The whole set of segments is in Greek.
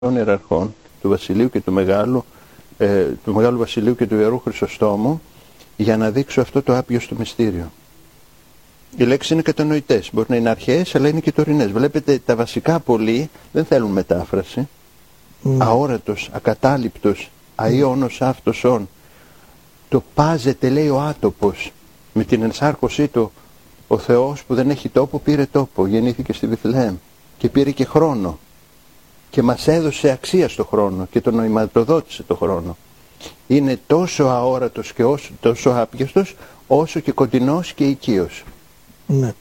των ιεραρχών, του Βασιλείου και του Μεγάλου Βασιλείου και του Ιερού Χρυσοστόμου, για να δείξω αυτό το άπιος του μυστήριο. Οι λέξεις είναι κατανοητές, μπορεί να είναι αρχαίες, αλλά είναι και τωρινές. Βλέπετε, τα βασικά πολλοί δεν θέλουν μετάφραση. Αόρατος, ακατάληπτος, αΐωνος αυτοσόν. Το πάζεται, λέει ο άτοπος. Με την ενσάρκωσή του ο Θεός που δεν έχει τόπο πήρε τόπο, γεννήθηκε στη Βιθλεέμ και πήρε και χρόνο και μας έδωσε αξία στο χρόνο και τον νοηματοδότησε το χρόνο. Είναι τόσο αόρατος και τόσο άπιαστος όσο και κοντινός και οικείος. Ναι.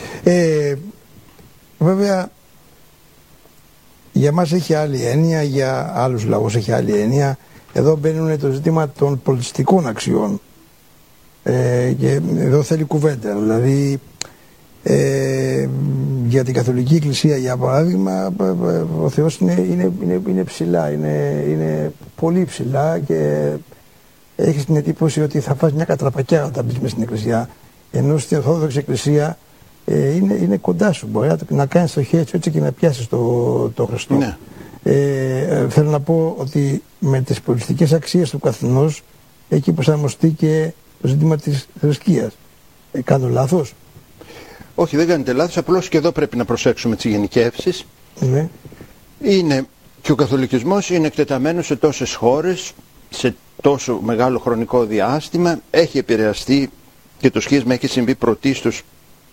Βέβαια για μας έχει άλλη έννοια, για άλλους λαούς έχει άλλη έννοια. Εδώ μπαίνουν το ζήτημα των πολιτιστικών αξιών και εδώ θέλει κουβέντα. Δηλαδή για την Καθολική Εκκλησία, για παράδειγμα, ο Θεός είναι ψηλά, είναι πολύ ψηλά και έχεις την εντύπωση ότι θα φας μια κατραπακιά όταν μπεις μες στην Εκκλησία, ενώ στην Ορθόδοξη Εκκλησία είναι κοντά σου, μπορεί να κάνεις το χέρι έτσι και να πιάσεις το Χριστό. Ναι. Θέλω να πω ότι με τις πολιτιστικές αξίες του καθενός έχει προσαρμοστεί και το ζήτημα της θρησκείας. Κάνω λάθος? Όχι, δεν κάνετε λάθος, απλώς και εδώ πρέπει να προσέξουμε τις γενικεύσεις. Ναι. Είναι και ο καθολικισμός είναι εκτεταμένος σε τόσες χώρες, σε τόσο μεγάλο χρονικό διάστημα, έχει επηρεαστεί και το σχίσμα έχει συμβεί πρωτίστως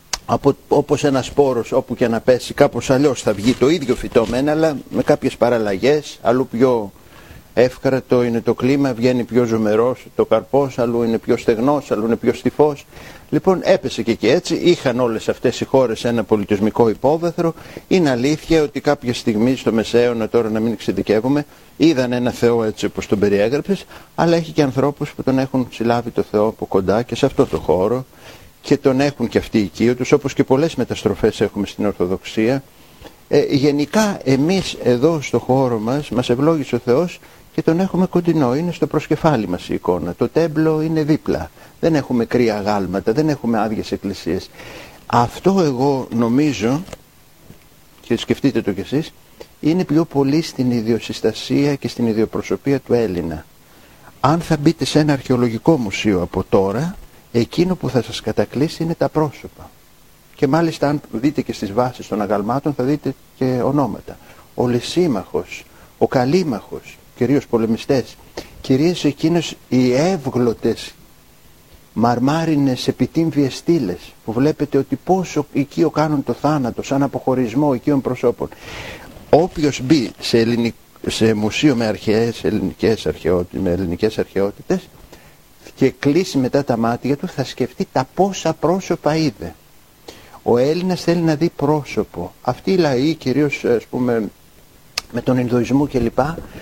όπως ένας σπόρος, όπου και να πέσει κάπως αλλιώς θα βγει το ίδιο φυτό μεν, αλλά με κάποιες παραλλαγές, αλλού πιο εύκρατο είναι το κλίμα, βγαίνει πιο ζουμερός το καρπός, αλλού είναι πιο στεγνός, αλλού είναι πιο στιφός. Λοιπόν, έπεσε και εκεί έτσι, είχαν όλες αυτές οι χώρες ένα πολιτισμικό υπόβαθρο. Είναι αλήθεια ότι κάποια στιγμή στο Μεσαίωνα, τώρα να μην εξειδικεύουμε, είδαν ένα Θεό έτσι όπως τον περιέγραψες, αλλά έχει και ανθρώπους που τον έχουν συλλάβει το Θεό από κοντά και σε αυτό το χώρο και τον έχουν και αυτοί οικείο τους, όπως και πολλές μεταστροφές έχουμε στην Ορθοδοξία. Γενικά εμείς εδώ στο χώρο μας ευλόγησε ο Θεός και τον έχουμε κοντινό, είναι στο προσκεφάλι μας η εικόνα. Το τέμπλο είναι δίπλα, δεν έχουμε κρύα γάλματα, δεν έχουμε άδειες εκκλησίες. Αυτό εγώ νομίζω, και σκεφτείτε το κι εσείς, είναι πιο πολύ στην ιδιοσυστασία και στην ιδιοπροσωπία του Έλληνα. Αν θα μπείτε σε ένα αρχαιολογικό μουσείο από τώρα, εκείνο που θα σας κατακλείσει είναι τα πρόσωπα. Και μάλιστα αν δείτε και στις βάσεις των αγαλμάτων θα δείτε και ονόματα. Ο Λυσίμαχος, ο Καλήμαχος, κυρίως πολεμιστές, κυρίως εκείνες οι εύγλωτες μαρμάρινες επιτύμβιες στήλες που βλέπετε ότι πόσο οικείο κάνουν το θάνατο σαν αποχωρισμό οικείων προσώπων. Όποιος μπει σε μουσείο με ελληνικές αρχαιότητες και κλείσει μετά τα μάτια του θα σκεφτεί τα πόσα πρόσωπα είδε. Ο Έλληνας θέλει να δει πρόσωπο. Αυτοί οι λαοί, κυρίως ας πούμε με τον Ινδουισμό κλπ,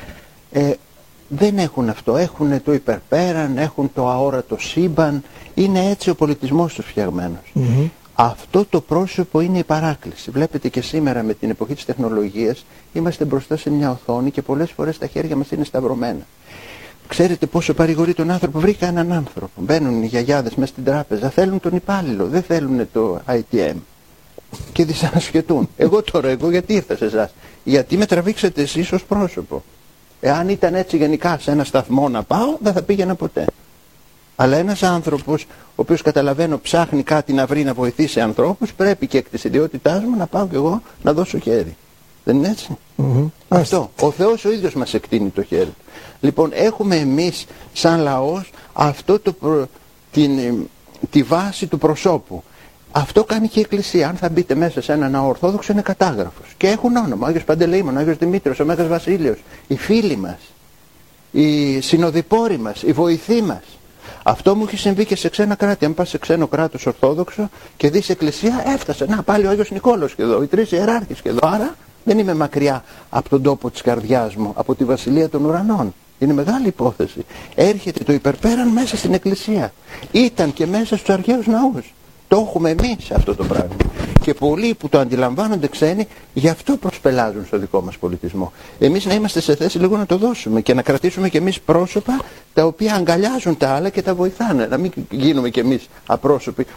δεν έχουν αυτό. Έχουν το υπερπέραν, έχουν το αόρατο σύμπαν. Είναι έτσι ο πολιτισμός τους φτιαγμένος. Αυτό το πρόσωπο είναι η παράκληση. Βλέπετε και σήμερα με την εποχή της τεχνολογίας είμαστε μπροστά σε μια οθόνη και πολλές φορές τα χέρια μας είναι σταυρωμένα. Ξέρετε πόσο παρηγορεί τον άνθρωπο? Βρήκα έναν άνθρωπο. Μπαίνουν οι γιαγιάδες μέσα στην τράπεζα, θέλουν τον υπάλληλο, δεν θέλουν το ATM. Και δυσανασχετούν. Εγώ γιατί ήρθα σε εσάς? Γιατί με τραβήξατε εσείς ως πρόσωπο. Εάν ήταν έτσι γενικά σε ένα σταθμό να πάω, δεν θα πήγαινα ποτέ. Αλλά ένας άνθρωπος, ο οποίος καταλαβαίνω ψάχνει κάτι να βρει να βοηθήσει ανθρώπους, πρέπει και εκ της ιδιότητάς μου να πάω κι εγώ να δώσω χέρι. Δεν είναι έτσι? Αυτό. Ο Θεός ο ίδιος μας εκτείνει το χέρι. Λοιπόν, έχουμε εμείς σαν λαός αυτό τη βάση του προσώπου. Αυτό κάνει και η Εκκλησία. Αν θα μπείτε μέσα σε έναν Ορθόδοξο είναι κατάγραφος. Και έχουν όνομα. Ο Άγιος Παντελεήμων, ο Άγιος Δημήτριος, ο Μέγας Βασίλειος, οι φίλοι μας, οι συνοδοιπόροι μας, οι βοηθοί μας. Αυτό μου έχει συμβεί και σε ξένα κράτη. Αν πας σε ξένο κράτος Ορθόδοξο και δεις εκκλησία, έφτασε. Να, πάλι ο Άγιος Νικόλαος και εδώ, οι τρεις ιεράρχες και εδώ. Άρα δεν είμαι μακριά από τον τόπο της καρδιάς μου, από τη βασιλεία των ουρανών. Είναι μεγάλη υπόθεση. Έρχεται το υπερπέραν μέσα στην εκκλησία. Ήταν και μέσα στους αρχαίους ναούς. Το έχουμε εμείς αυτό το πράγμα. Και πολλοί που το αντιλαμβάνονται ξένοι, γι' αυτό προσπελάζουν στο δικό μας πολιτισμό. Εμείς να είμαστε σε θέση λίγο να το δώσουμε και να κρατήσουμε κι εμείς πρόσωπα τα οποία αγκαλιάζουν τα άλλα και τα βοηθάνε. Να μην γίνουμε κι εμείς απρόσωποι.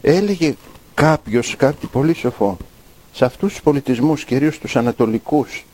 Έλεγε κάποιος, κάτι πολύ σοφό, σε αυτούς τους πολιτισμούς, κυρίως τους ανατολικούς,